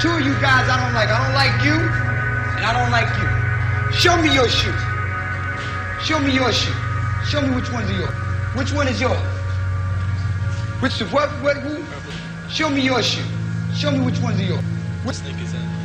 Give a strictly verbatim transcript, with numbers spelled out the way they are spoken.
Two of you guys I don't like. I don't like you, and I don't like you. Show me your shoe. Show me your shoe. Show me which one's yours. Which one is yours? Which what? What? Who? Show me your shoe. Show me which one's yours. Which Sneakers in.